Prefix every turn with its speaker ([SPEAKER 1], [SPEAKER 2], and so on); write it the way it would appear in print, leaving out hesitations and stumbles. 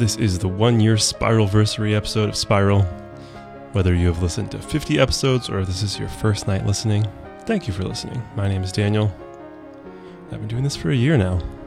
[SPEAKER 1] This is the 1-year Spiralversary episode of Spiral. Whether you have listened to 50 episodes or if this is your first night listening, thank you for listening. My name is Daniel. I've been doing this for a year now.